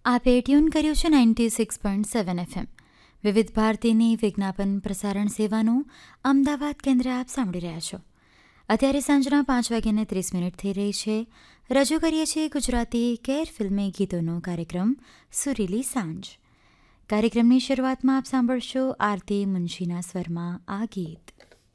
આપે ટ્યુન કર્યું છે 96.7 FM વિવિધ ભારતીની વિજ્ઞાપન પ્રસારણ સેવાનું અમદાવાદ કેન્દ્ર આપ સાંભળી રહ્યા છો. અત્યારે સાંજના 5:30 થઈ રહી છે. રજૂ કરીએ છીએ ગુજરાતી કેર ફિલ્મી ગીતોનો કાર્યક્રમ સુરીલી સાંજ. કાર્યક્રમની શરૂઆતમાં આપ સાંભળશો આરતી મુનશીના સ્વરમાં આ ગીત.